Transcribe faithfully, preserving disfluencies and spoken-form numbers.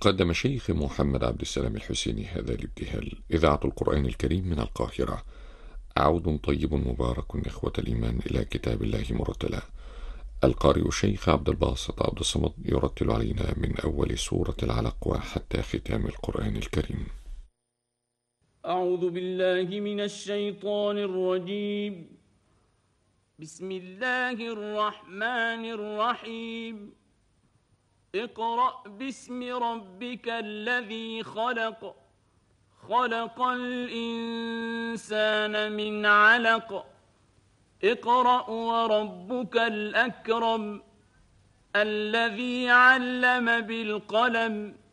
قدم شيخ محمد عبد السلام الحسيني هذا الابتهال. إذاعة القرآن الكريم من القاهرة. عود طيب مبارك إخوة الإيمان إلى كتاب الله مرتلا. القارئ الشيخ عبد الباسط عبد الصمد يرتل علينا من أول سورة العلق وحتى ختام القرآن الكريم. أعوذ بالله من الشيطان الرجيم. بسم الله الرحمن الرحيم. اقرأ باسم ربك الذي خلق خلق الإنسان من علق اقرأ وربك الأكرم الذي علم بالقلم